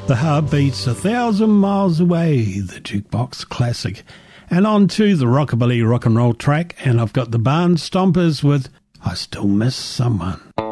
The heart beats 1,000 miles away, the jukebox classic. And on to the rockabilly rock and roll track, and I've got the Barn Stompers with I Still Miss Someone.